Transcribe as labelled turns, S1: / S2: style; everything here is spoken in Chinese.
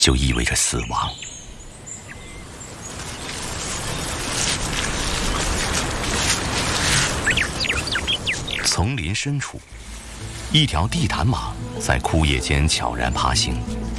S1: 就意味着死亡。丛林深处，一条地毯马在枯叶间悄然爬行。